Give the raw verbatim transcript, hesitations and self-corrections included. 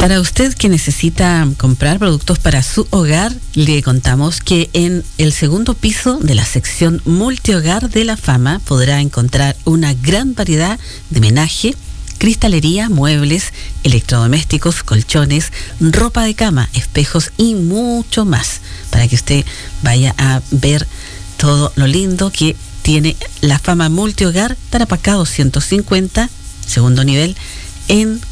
Para usted que necesita comprar productos para su hogar, le contamos que en el segundo piso de la sección Multihogar de La Fama podrá encontrar una gran variedad de menaje, cristalería, muebles, electrodomésticos, colchones, ropa de cama, espejos y mucho más, para que usted vaya a ver todo lo lindo que tiene La Fama Multihogar, Tarapacá doscientos cincuenta, segundo nivel, en